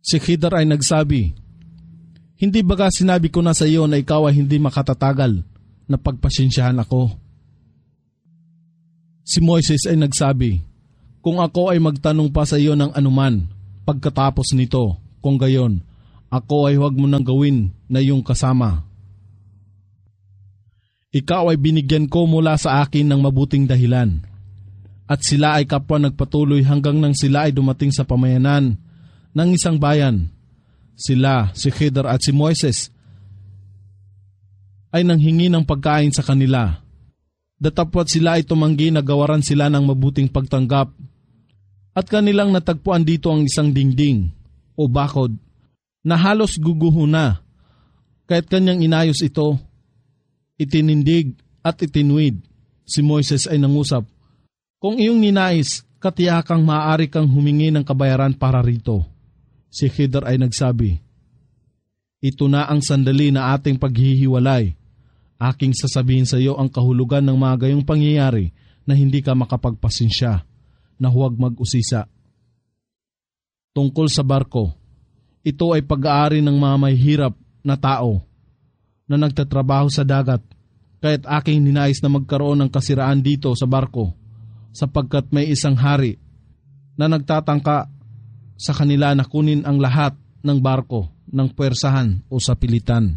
Si Khidr ay nagsabi, "Hindi baga sinabi ko na sa iyo na ikaw ay hindi makatatagal na pagpasensyahan ako?" Si Moises ay nagsabi, "Kung ako ay magtanong pa sa iyo ng anuman pagkatapos nito, kung gayon, ako ay huwag mo nang gawin na iyong kasama. Ikaw ay binigyan ko mula sa akin ng mabuting dahilan." At sila ay kapwa nagpatuloy hanggang nang sila ay dumating sa pamayanan ng isang bayan. Sila, si Khidr at si Moises, ay nanghingi ng pagkain sa kanila. Datapwat sila ay tumanggi na gawaran sila ng mabuting pagtanggap. At kanilang natagpuan dito ang isang dingding o bakod na halos guguho na. Kaya't kanyang inayos ito, itinindig at itinuwid. Si Moises ay nangusap, "Kung iyong ninais, katiyakang maaari kang humingi ng kabayaran para rito." Si Khidr ay nagsabi, "Ito na ang sandali na ating paghihiwalay. Aking sasabihin sa iyo ang kahulugan ng mga gayong pangyayari na hindi ka makapagpasensya, na huwag mag-usisa." Tungkol sa barko, ito ay pag-aari ng mga mahihirap na tao na nagtatrabaho sa dagat, kaya't aking ninais na magkaroon ng kasiraan dito sa barko, sapagkat may isang hari na nagtatangka sa kanila na kunin ang lahat ng barko ng puwersahan o sa pilitan.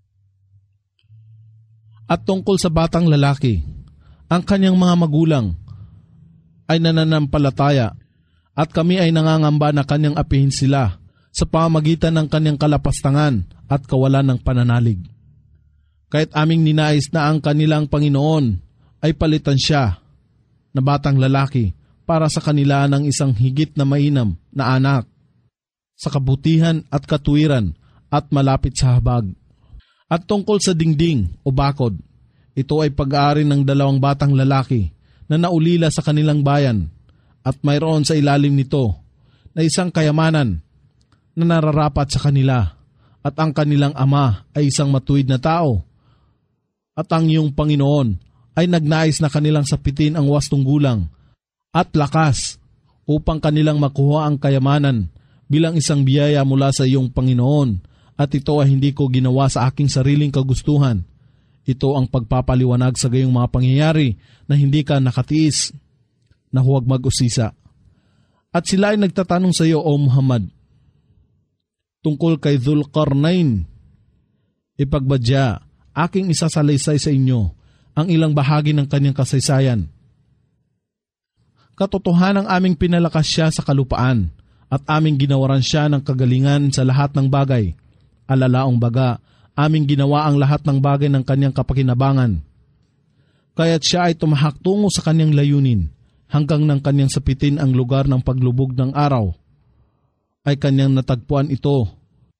At tungkol sa batang lalaki, ang kanyang mga magulang ay nananampalataya at kami ay nangangamba na kanyang apihin sila sa pamamagitan ng kanyang kalapastangan at kawalan ng pananalig. Kahit aming ninais na ang kanilang Panginoon ay palitan siya na batang lalaki para sa kanila ng isang higit na mainam na anak sa kabutihan at katuwiran at malapit sa habag. At tungkol sa dingding o bakod, ito ay pag-aari ng dalawang batang lalaki na naulila sa kanilang bayan at mayroon sa ilalim nito na isang kayamanan na nararapat sa kanila at ang kanilang ama ay isang matuwid na tao at ang iyong Panginoon ay nagnais na kanilang sapitin ang wastong gulang at lakas upang kanilang makuha ang kayamanan bilang isang biyaya mula sa iyong Panginoon, at ito ay hindi ko ginawa sa aking sariling kagustuhan. Ito ang pagpapaliwanag sa gayong mga pangyayari na hindi ka nakatiis, na huwag mag-usisa. At sila ay nagtatanong sa iyo, O Muhammad, tungkol kay Dzulqarnain. Ipagbadya, aking isasalaysay sa inyo ang ilang bahagi ng kanyang kasaysayan. Katotohanang aming pinalakas siya sa kalupaan at aming ginawaran siya ng kagalingan sa lahat ng bagay. Alalaong baga, aming ginawa ang lahat ng bagay ng kanyang kapakinabangan. Kaya't siya ay tumahak tungo sa kanyang layunin hanggang nang kanyang sapitin ang lugar ng paglubog ng araw. Ay kanyang natagpuan ito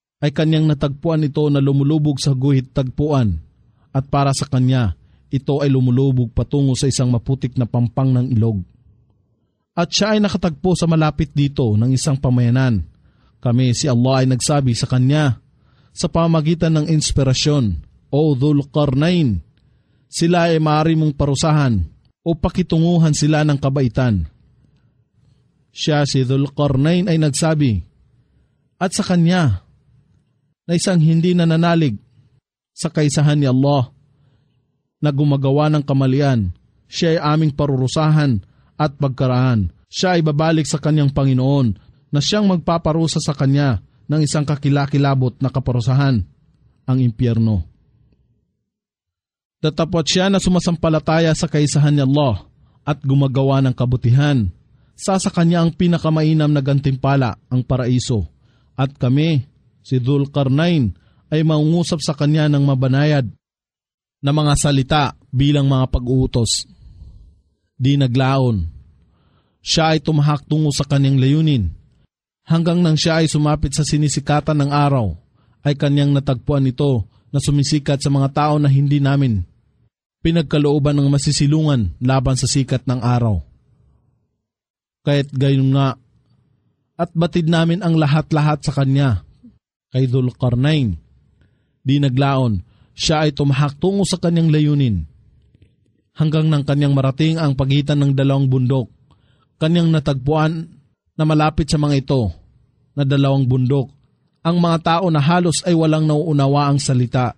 na lumulubog sa guhit tagpuan, at para sa kanya, ito ay lumulubog patungo sa isang maputik na pampang ng ilog. At siya ay nakatagpo sa malapit dito ng isang pamayanan. Kami, si Allah, ay nagsabi sa kanya sa pamagitan ng inspirasyon, O Dzulqarnain, sila ay maaari mong parusahan o pakitunguhan sila ng kabaitan. Siya, si Dzulqarnain, ay nagsabi, at sa kanya, na isang hindi nananalig sa kaisahan ni Allah, na gumagawa ng kamalian, siya ay aming parurusahan at pagkaraan. Siya ay babalik sa kanyang Panginoon na siyang magpaparusa sa kanya ng isang kakilakilabot na kaparusahan, ang impyerno. Datapwat siya na sumasampalataya sa kaisahan ni Allah at gumagawa ng kabutihan. Sa kanya ang pinakamainam na gantimpala, ang paraiso. At kami, si Dzulqarnain, ay mangungusap sa kanya ng mabanayad na mga salita bilang mga pag-uutos. Di naglaon. Siya ay tumahak tungo sa kanyang layunin. Hanggang nang siya ay sumapit sa sinisikatan ng araw, ay kanyang natagpuan ito na sumisikat sa mga tao na hindi namin pinagkalooban ng masisilungan laban sa sikat ng araw. Kaya't gayon nga, at batid namin ang lahat-lahat sa kanya, kay Dzulqarnain. Di naglaon. Siya ay tumahak tungo sa kanyang layunin. Hanggang nang kanyang marating ang pagitan ng dalawang bundok, kanyang natagpuan na malapit sa mga ito, na 2 bundok. Ang mga tao na halos ay walang nauunawa ang salita.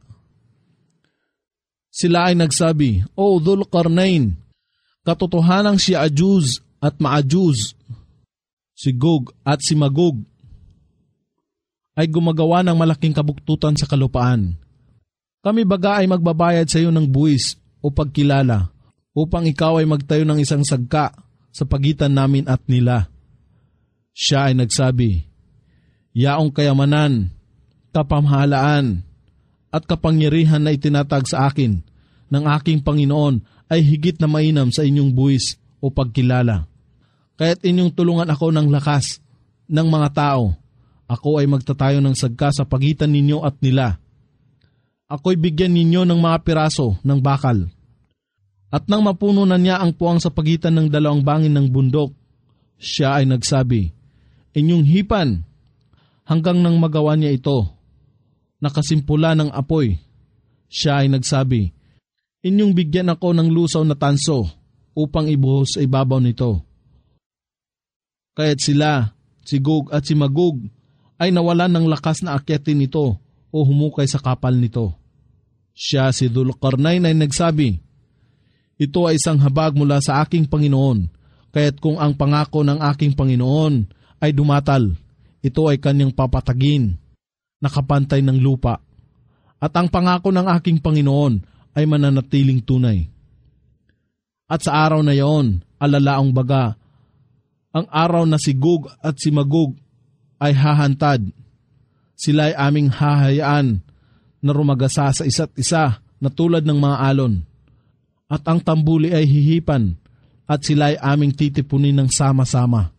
Sila ay nagsabi, O Dhul-Qarnain, katotohanang si Ajuz at Maajuz, si Gog at si Magog, ay gumagawa ng malaking kabuktutan sa kalupaan. Kami baga ay magbabayad sa iyo ng buwis o pagkilala upang ikaw ay magtayo ng isang sagka sa pagitan namin at nila. Siya ay nagsabi, Yaong kayamanan, kapamahalaan, at kapangyarihan na itinatag sa akin ng aking Panginoon ay higit na mainam sa inyong buwis o pagkilala. Kaya't inyong tulungan ako ng lakas ng mga tao. Ako ay magtatayo ng sagka sa pagitan ninyo at nila. Ako'y bigyan ninyo ng mga piraso ng bakal. At nang mapuno na niya ang puwang sa pagitan ng 2 bangin ng bundok, siya ay nagsabi, Inyong hipan, hanggang nang magawa niya ito, nakasimpula ng apoy. Siya ay nagsabi, Inyong bigyan ako ng lusaw na tanso upang ibuhos sa ibabaw nito. Kaya't sila, si Gog at si Magog, ay nawalan ng lakas na akyatin ito o humukay sa kapal nito. Siya si Dhul-Qarnain ay nagsabi, Ito ay isang habag mula sa aking Panginoon, kaya't kung ang pangako ng aking Panginoon ay dumatal, ito ay kanyang papatagin, nakapantay ng lupa. At ang pangako ng aking Panginoon ay mananatiling tunay. At sa araw na iyon, alalaong baga, ang araw na si Gog at si Magog ay hahantad. Sila ay aming hahayaan na rumagasa sa isa't isa na tulad ng mga alon. At ang tambuli ay hihipan at sila ay aming titipunin ng sama-sama.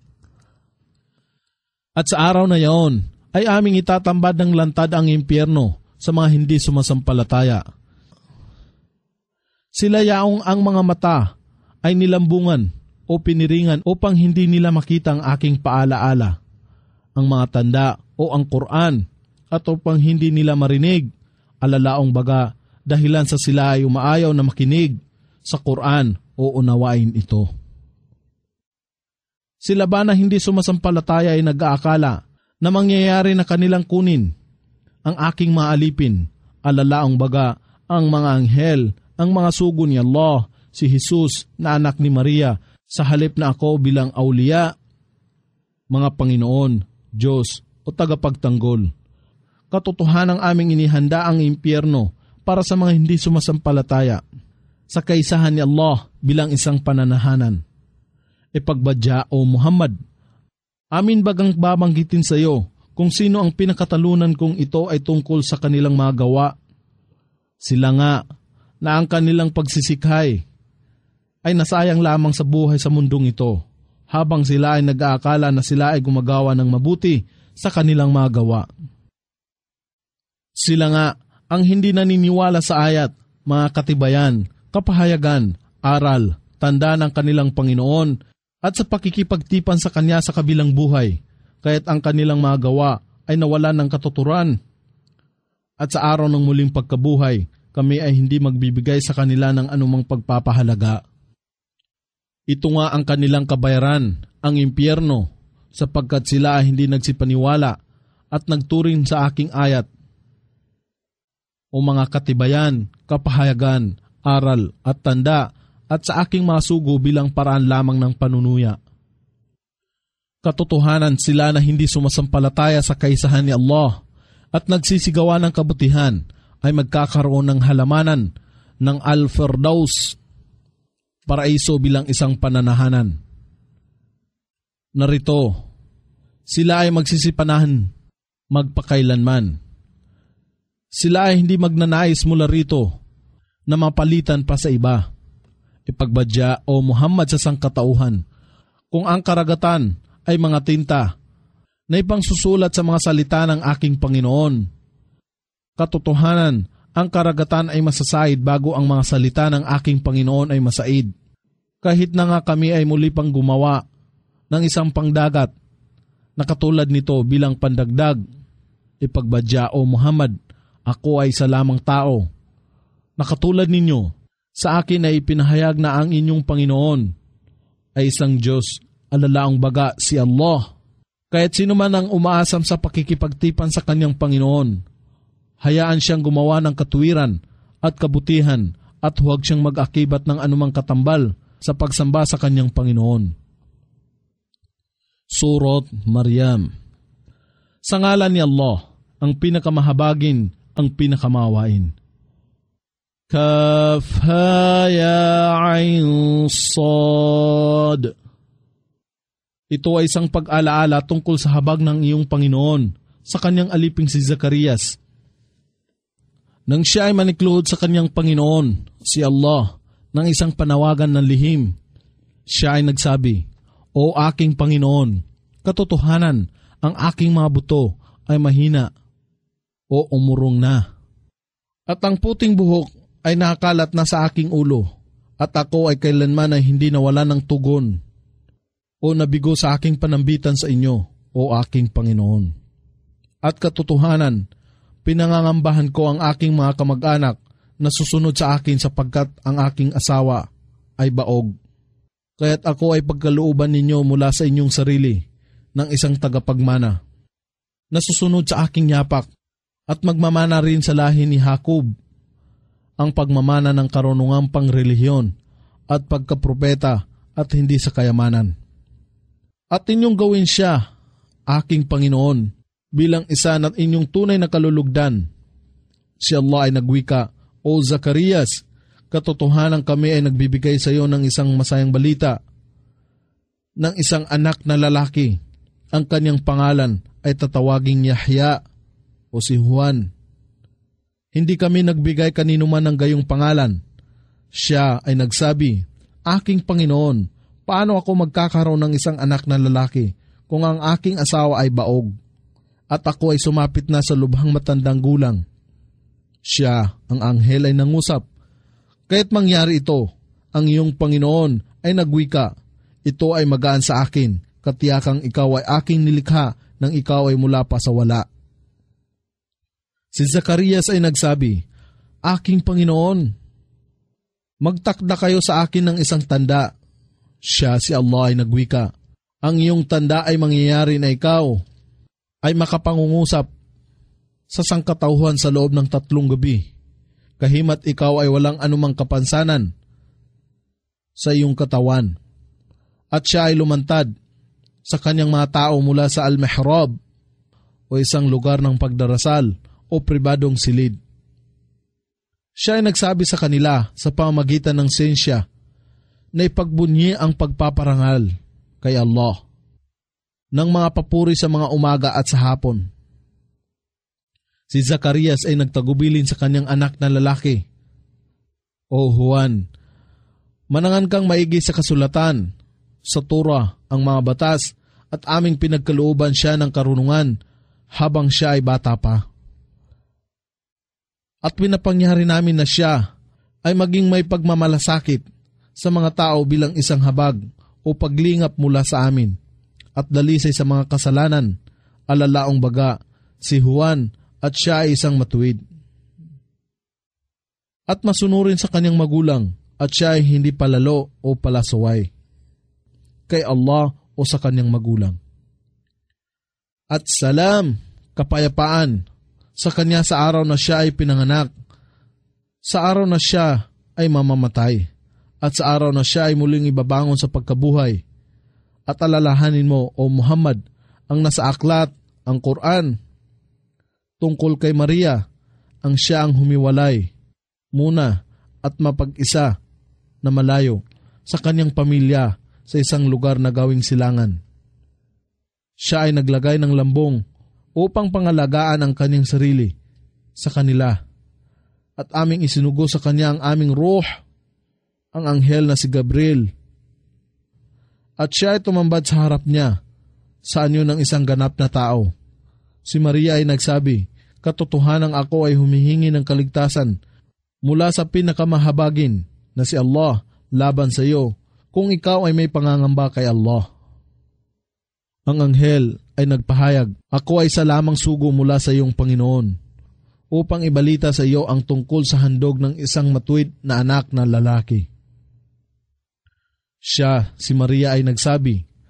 At sa araw na iyon ay aming itatambad ng lantad ang impyerno sa mga hindi sumasampalataya. Sila yaong ang mga mata ay nilambungan o piniringan upang hindi nila makita ang aking paalaala, ang mga tanda o ang Quran, at upang hindi nila marinig, alalaong baga dahilan sa sila ay umaayaw na makinig sa Quran o unawain ito. Sila ba na hindi sumasampalataya ay nag-aakala na mangyayari na kanilang kunin ang aking mga alipin, alalaong baga ang mga anghel, ang mga sugo ni Allah, si Jesus na anak ni Maria, sa halip na ako bilang awliya, mga Panginoon, Diyos o tagapagtanggol. Katotohanang aming inihanda ang impyerno para sa mga hindi sumasampalataya, sa kaisahan ni Allah bilang isang pananahanan. Ipagbadya o Muhammad, amin bagang babanggitin sa iyo kung sino ang pinakatalunan kung ito ay tungkol sa kanilang mga gawa. Sila nga na ang kanilang pagsisikhay ay nasayang lamang sa buhay sa mundong ito, habang sila ay nag-aakala na sila ay gumagawa ng mabuti sa kanilang mga gawa. Sila nga ang hindi naniniwala sa ayat, mga katibayan, kapahayagan, aral, tanda ng kanilang Panginoon, at sa pakikipagtipan sa Kanya sa kabilang buhay, kaya't ang kanilang mga gawa ay nawalan ng katuturan. At sa araw ng muling pagkabuhay, kami ay hindi magbibigay sa kanila ng anumang pagpapahalaga. Ito nga ang kanilang kabayaran, ang impyerno, sapagkat sila ay hindi nagsipaniwala at nagturing sa aking ayat. O mga katibayan, kapahayagan, aral at tanda, at sa aking mga sugo bilang paraan lamang ng panunuya. Katotohanan sila na hindi sumasampalataya sa kaisahan ni Allah at nagsisigawan ng kabutihan ay magkakaroon ng halamanan ng Al-Firdaus, paraiso bilang isang pananahanan. Narito, sila ay magsisipanahan magpakailanman. Sila ay hindi magnanais mula rito na mapalitan pa sa iba. Ipagbadya o Muhammad sa sangkatauhan, kung ang karagatan ay mga tinta na ipangsusulat sa mga salita ng aking Panginoon. Katotohanan, ang karagatan ay masasaid bago ang mga salita ng aking Panginoon ay masaid. Kahit na nga kami ay muli pang gumawa ng isang pangdagat na katulad nito bilang pandagdag. Ipagbadya o Muhammad, ako ay isa lamang tao na katulad ninyo. Sa akin ay ipinahayag na ang inyong Panginoon ay isang Diyos, alalaong baga si Allah. Kaya't sino man ang umaasam sa pakikipagtipan sa kanyang Panginoon, hayaan siyang gumawa ng katuwiran at kabutihan at huwag siyang mag-akibat ng anumang katambal sa pagsamba sa kanyang Panginoon. Surat Maryam. Sa ngalan ni Allah, ang pinakamahabagin, ang pinakamawain. Kaf ha ya ain sad. Ito ay isang pag-alaala tungkol sa habag ng iyong Panginoon sa kanyang aliping si Zacarias. Nang siya ay manikluhod sa kanyang Panginoon, si Allah, ng isang panawagan ng lihim, siya ay nagsabi, O aking Panginoon, katotohanan, ang aking mga buto ay mahina o umurong na. At ang puting buhok ay nakakalat na sa aking ulo, at ako ay kailanman ay hindi nawala ng tugon o nabigo sa aking panambitan sa inyo, o aking Panginoon. At katotohanan, pinangangambahan ko ang aking mga kamag-anak na susunod sa akin sapagkat ang aking asawa ay baog. Kaya't ako ay pagkalooban ninyo mula sa inyong sarili ng isang tagapagmana na susunod sa aking yapak at magmamana rin sa lahi ni Jacob, ang pagmamana ng karunungang pangrelihiyon at pagkapropeta at hindi sa kayamanan. At inyong gawin siya, aking Panginoon, bilang isa na inyong tunay na kalulugdan. Si Allah ay nagwika, O Zacarias, katotohanan kami ay nagbibigay sa iyo ng isang masayang balita, ng isang anak na lalaki. Ang kanyang pangalan ay tatawaging Yahya o si Juan. Hindi kami nagbigay kanino man ng gayong pangalan. Siya ay nagsabi, Aking Panginoon, paano ako magkakaroon ng isang anak na lalaki kung ang aking asawa ay baog at ako ay sumapit na sa lubhang matandang gulang? Siya, ang anghel, ay nangusap, Kaya't mangyari ito, ang iyong Panginoon ay nagwika, ito ay magaan sa akin, katiyakang ikaw ay aking nilikha nang ikaw ay mula pa sa wala. Si Zacarias ay nagsabi, Aking Panginoon, magtakda kayo sa akin ng isang tanda. Siya, si Allah, ay nagwika, Ang iyong tanda ay mangyayari na ikaw ay makapangungusap sa sangkatauhan sa loob ng 3 gabi, kahimat ikaw ay walang anumang kapansanan sa iyong katawan. At siya ay lumantad sa kanyang mga tao mula sa al-mihrab o isang lugar ng pagdarasal o pribadong silid. Siya ay nagsabi sa kanila sa pamamagitan ng siyensya na ipagbunyi ang pagpaparangal kay Allah ng mga papuri sa mga umaga at sa hapon. Si Zacarias ay nagtagubilin sa kanyang anak na lalaki, O Juan, manangan kang maigi sa kasulatan, sa Torah, ang mga batas, at aming pinagkalooban siya ng karunungan habang siya ay bata pa. At pinapangyari namin na siya ay maging may pagmamalasakit sa mga tao bilang isang habag o paglingap mula sa amin, at dalisay sa mga kasalanan, alalaong baga, si Juan, at siya ay isang matuwid. At masunurin sa kanyang magulang, at siya ay hindi palalo o palasaway kay Allah o sa kanyang magulang. At salam, kapayapaan, sa kanya sa araw na siya ay pinanganak, sa araw na siya ay mamamatay, at sa araw na siya ay muling ibabangon sa pagkabuhay. At alalahanin mo, O Muhammad, ang nasa aklat, ang Quran, tungkol kay Maria, ang siya ang humiwalay muna at mapag-isa na malayo sa kanyang pamilya sa isang lugar na gawing silangan. Siya ay naglagay ng lambong upang pangalagaan ang kanyang sarili sa kanila, at aming isinugo sa kanya ang aming ruh, ang anghel na si Gabriel. At siya ay tumambad sa harap niya sa anyo ng isang ganap na tao. Si Maria ay nagsabi, Katotohanang ako ay humihingi ng kaligtasan mula sa pinakamahabagin na si Allah laban sa iyo kung ikaw ay may pangangamba kay Allah. Ang anghel ay nagpahayag, Ako ay isa lamang sugo mula sa iyong Panginoon upang ibalita sa iyo ang tungkol sa handog ng isang matuwid na anak na lalaki. Siya, si Maria, ay nagsabi,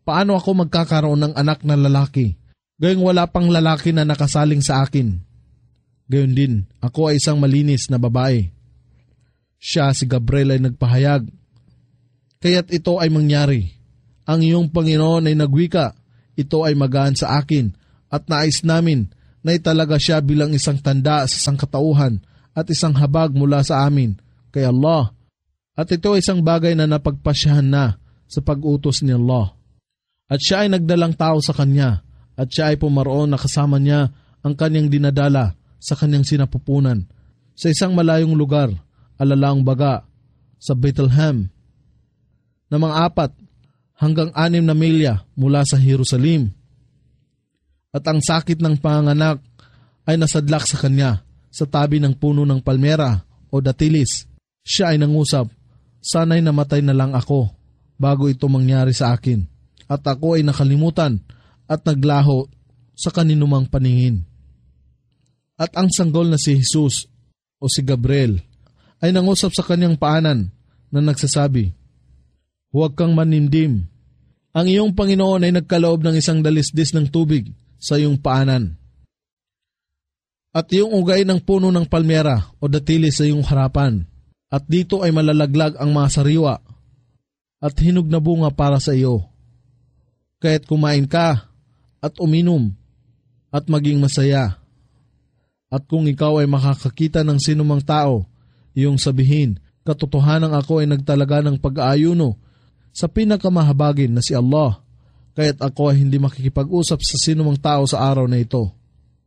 Paano ako magkakaroon ng anak na lalaki? Gayong wala pang lalaki na nakasaling sa akin. Gayon din, ako ay isang malinis na babae. Siya, si Gabriel, ay nagpahayag. Kaya't ito ay mangyari. Ang iyong Panginoon ay nagwika, ito ay magaan sa akin, at nais namin na italaga siya bilang isang tanda sa sangkatauhan at isang habag mula sa amin kay Allah. At ito ay isang bagay na napagpasyahan na sa pag-utos ni Allah. At siya ay nagdalang tao sa kanya, at siya ay pumaroon na kasama niya ang kanyang dinadala sa kanyang sinapupunan sa isang malayong lugar, alalaang baga, sa Bethlehem, na mga 4 hanggang 6 na milya mula sa Jerusalem. At ang sakit ng panganganak ay nasadlak sa kanya sa tabi ng puno ng palmera o datilis. Siya ay nangusap, sana'y namatay na lang ako bago ito mangyari sa akin. At ako ay nakalimutan at naglaho sa kaninumang paningin. At ang sanggol na si Jesus o si Gabriel ay nangusap sa kanyang paanan na nagsasabi, huwag kang manindim. Ang iyong Panginoon ay nagkaloob ng isang dalisdis ng tubig sa iyong paanan. At iyong ugay ng puno ng palmera o datilis sa iyong harapan. At dito ay malalaglag ang mga sariwa at hinog na bunga para sa iyo. Kaya't kumain ka at uminom at maging masaya. At kung ikaw ay makakakita ng sinumang tao, iyong sabihin, katotohanan ako ay nagtalaga ng pag-aayuno sa pinakamahabagin na si Allah, kaya't ako ay hindi makikipag-usap sa sinumang tao sa araw na ito.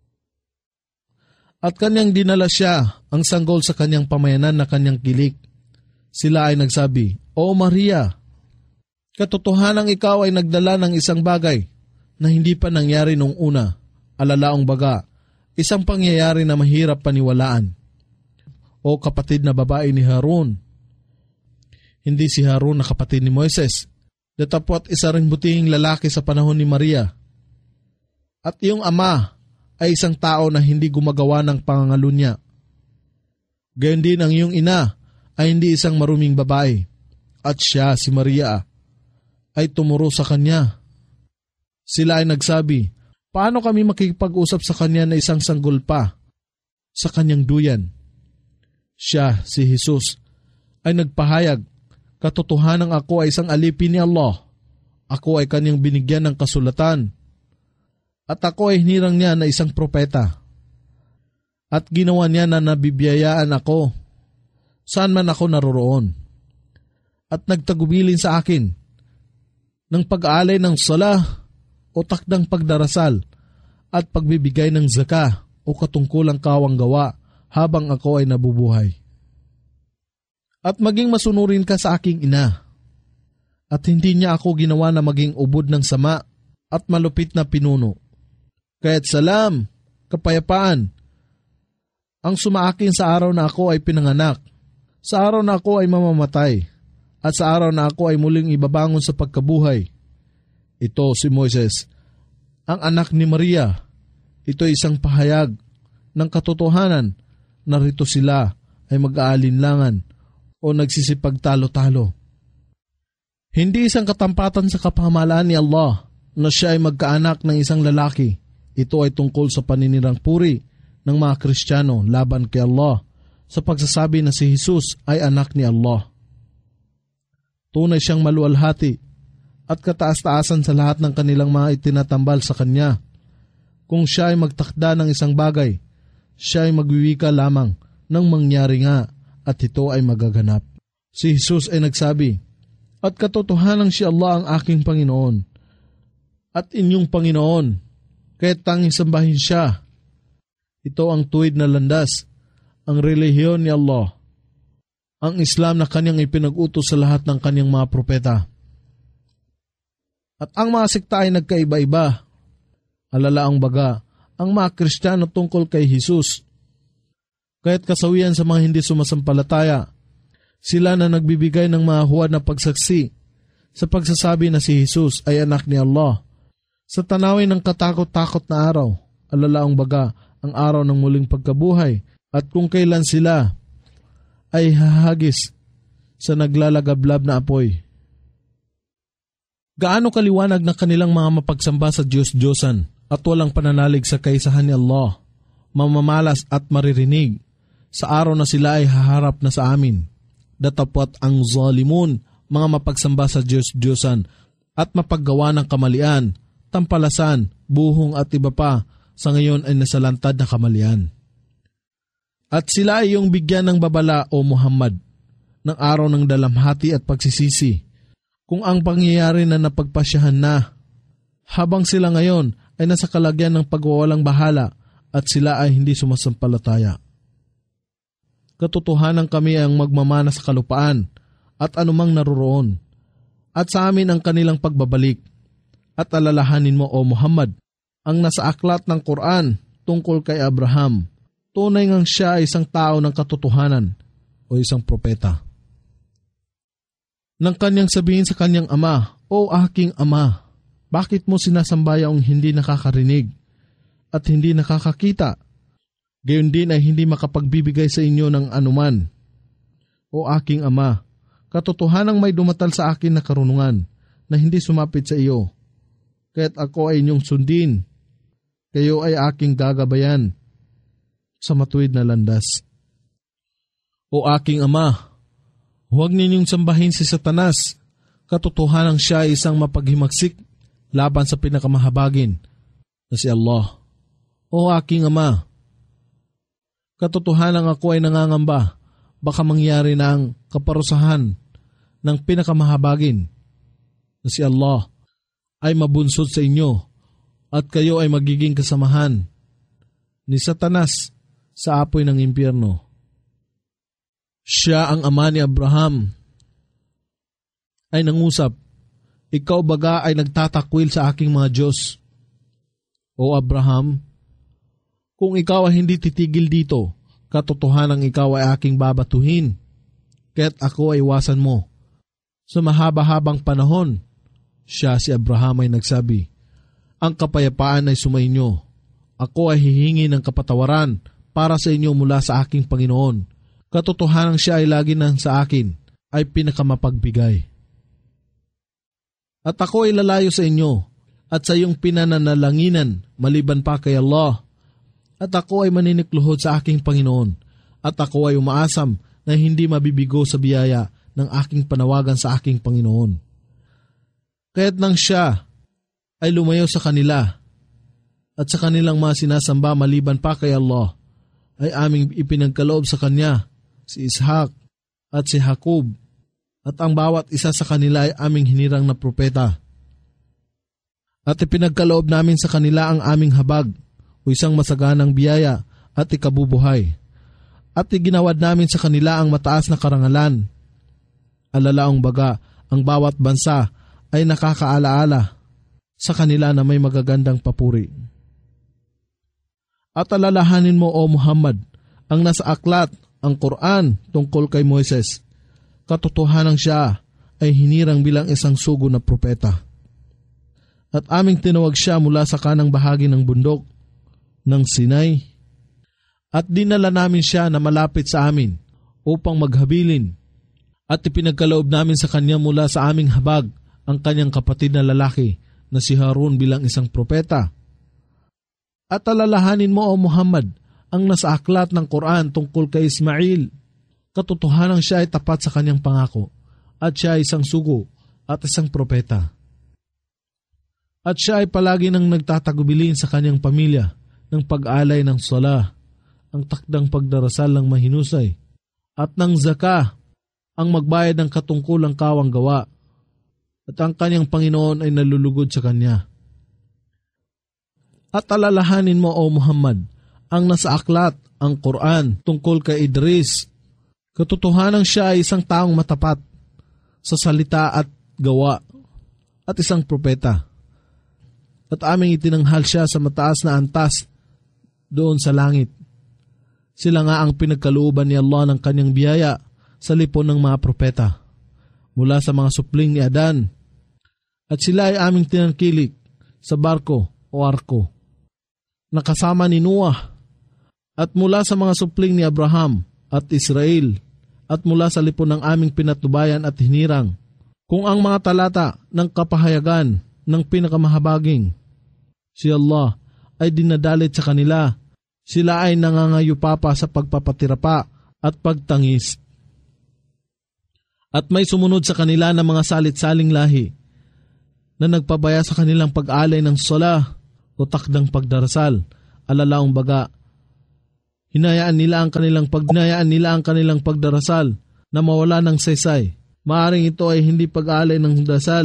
At kanyang dinala siya ang sanggol sa kanyang pamayanan na kanyang kilik. Sila ay nagsabi, O Maria, katotohanang ikaw ay nagdala ng isang bagay na hindi pa nangyari noong una, alalaong baga, isang pangyayari na mahirap paniwalaan. O kapatid na babae ni Harun. Hindi si Harun na kapatid ni Moises, datapwat isa ring butihing lalaki sa panahon ni Maria. At iyong ama ay isang tao na hindi gumagawa ng pangangalunya. Gayon din ang iyong ina ay hindi isang maruming babae. At siya, si Maria, ay tumuro sa kanya. Sila ay nagsabi, paano kami makikipag-usap sa kanya na isang sanggol pa sa kanyang duyan? Siya, si Jesus, ay nagpahayag, katotohanang ako ay isang alipin ni Allah. Ako ay kanyang binigyan ng kasulatan. At ako ay hinirang niya na isang propeta. At ginawa niya na nabibiyayaan ako saan man ako naroroon. At nagtagubilin sa akin ng pag-aalay ng sala o takdang pagdarasal at pagbibigay ng zaka o katungkulang kawang gawa habang ako ay nabubuhay. At maging masunurin ka sa aking ina. At hindi niya ako ginawa na maging ubod ng sama at malupit na pinuno. Kaya't salam, kapayapaan, ang sumaakin sa araw na ako ay pinanganak, sa araw na ako ay mamamatay, at sa araw na ako ay muling ibabangon sa pagkabuhay. Ito si Moises, ang anak ni Maria. Ito ay isang pahayag ng katotohanan. Narito sila ay mag-aalinlangan o nagsisipagtalo-talo. Hindi isang katampatan sa kapamahalaan ni Allah na siya ay magkaanak ng isang lalaki. Ito ay tungkol sa paninirang puri ng mga Kristiyano laban kay Allah sa pagsasabi na si Jesus ay anak ni Allah. Tunay siyang maluwalhati at kataas-taasan sa lahat ng kanilang mga itinatambal sa Kanya. Kung siya ay magtakda ng isang bagay, siya ay magwiwika lamang nang mangyari nga at ito ay magaganap. Si Jesus ay nagsabi, at katotohanan si Allah ang aking Panginoon at inyong Panginoon, kaya't tanging sambahin siya. Ito ang tuwid na landas, ang relihiyon ni Allah, ang Islam na kanyang ipinag-utos sa lahat ng kanyang mga propeta. At ang mga sikta ay nagkaiba-iba. Alalaang baga, ang mga Kristiyano tungkol kay Jesus. Kaya't kasawian sa mga hindi sumasampalataya, sila na nagbibigay ng mga huwad na pagsaksi sa pagsasabi na si Jesus ay anak ni Allah. Sa tanawin ng katakot-takot na araw, alalaang baga, ang araw ng muling pagkabuhay, at kung kailan sila ay hahagis sa naglalagablab na apoy. Gaano kaliwanag na kanilang mga mapagsamba sa Diyos-Diyosan at walang pananalig sa kaisahan ni Allah, mamamalas at maririnig sa araw na sila ay haharap na sa amin. Datapwat ang zalimun, mga mapagsamba sa Diyos-Diyosan at mapaggawa ng kamalian, tampalasan, buhong at iba pa, sa ngayon ay nasalantad na kamalian. At sila ay iyong bigyan ng babala o Muhammad, ng araw ng dalamhati at pagsisisi, kung ang pangyayari na napagpasyahan na, habang sila ngayon ay nasa kalagyan ng pagwawalang bahala at sila ay hindi sumasampalataya. Katotohanan kami ang magmamana sa kalupaan at anumang naroroon, at sa amin ang kanilang pagbabalik. At alalahanin mo, O Muhammad, ang nasa aklat ng Quran tungkol kay Abraham. Tunay ngang siya ay isang tao ng katotohanan o isang propeta. Nang kanyang sabihin sa kanyang ama, O aking ama, bakit mo sinasamba ang hindi nakakarinig at hindi nakakakita? Gayon din ay hindi makapagbibigay sa inyo ng anuman. O aking ama, katotohanang may dumatal sa akin na karunungan na hindi sumapit sa iyo. Kaya't ako ay inyong sundin. Kayo ay aking gagabayan sa matuwid na landas. O aking ama, huwag ninyong sambahin si Satanas. Katotohanang siya ay isang mapaghimagsik laban sa pinakamahabagin na si Allah. O aking ama, katotohanang ako ay nangangamba, baka mangyari na ang kaparusahan ng pinakamahabagin na si Allah ay mabunsod sa inyo at kayo ay magiging kasamahan ni Satanas sa apoy ng impyerno. Siya ang ama ni Abraham ay nangusap, ikaw baga ay nagtatakwil sa aking mga Diyos. O Abraham, kung ikaw ay hindi titigil dito, katotohanang ikaw ay aking babatuhin, kaya't ako ay iwasan mo. Sa mahaba-habang panahon, siya si Abraham ay nagsabi, ang kapayapaan ay sumainyo. Ako ay hihingi ng kapatawaran para sa inyo mula sa aking Panginoon. Katotohanang siya ay lagi nang sa akin ay pinakamapagbigay. At ako ay lalayo sa inyo at sa iyong pinananalanginan maliban pa kay Allah. At ako ay maninikluhod sa aking Panginoon. At ako ay umaasam na hindi mabibigo sa biyaya ng aking panawagan sa aking Panginoon. Kaya't nang siya ay lumayo sa kanila at sa kanilang mga sinasamba maliban pa kay Allah, ay aming ipinagkaloob sa kanya si Ishak at si Jacob, at ang bawat isa sa kanila ay aming hinirang na propeta. At ipinagkaloob namin sa kanila ang aming habag o isang masaganang biyaya at ikabubuhay. At iginawad namin sa kanila ang mataas na karangalan. Alalaong baga, ang bawat bansa ay nakakaalaala sa kanila na may magagandang papuri. At alalahanin mo, O Muhammad, ang nasa aklat, ang Quran tungkol kay Moises. Katotohanang siya ay hinirang bilang isang sugo na propeta. At aming tinawag siya mula sa kanang bahagi ng bundok ng Sinai. At dinala namin siya na malapit sa amin upang maghabilin. At ipinagkaloob namin sa kanya mula sa aming habag ang kanyang kapatid na lalaki na si Harun bilang isang propeta. At alalahanin mo, O Muhammad, ang nasa aklat ng Quran tungkol kay Ismail. Katotohanang siya ay tapat sa kanyang pangako at siya ay isang sugo at isang propeta. At siya ay palagi nang nagtatagubilin sa kanyang pamilya ng pag-alay ng sala, ang takdang pagdarasal ng mahinusay, at ng zaka, ang magbayad ng katungkulang kawang gawa, at ang kanyang Panginoon ay nalulugod sa kanya. At alalahanin mo, O Muhammad, ang nasa aklat, ang Quran, tungkol kay Idris. Katotohanang siya ay isang taong matapat sa salita at gawa, at isang propeta. At aming itinanghal siya sa mataas na antas doon sa langit. Sila nga ang pinagkalooban ni Allah ng kanyang biyaya sa lipon ng mga propeta mula sa mga supling ni Adan. At sila ay aming tinangkilik sa barko o arko na kasama ni Noah, at mula sa mga supling ni Abraham at Israel, at mula sa lipon ng aming pinatubayan at hinirang Kung ang mga talata ng kapahayagan ng pinakamahabaging si Allah ay dinadalit sa kanila, sila ay nangangayupapa sa pagpapatirapa at pagtangis. At may sumunod sa kanila ng mga salit-saling lahi na nagpabaya sa kanilang pag-alay ng sala o takdang pagdarasal, alalaong baga. Hinayaan nila ang kanilang pagdarasal na mawala ng saysay. Maaring ito ay hindi pag-alay ng dasal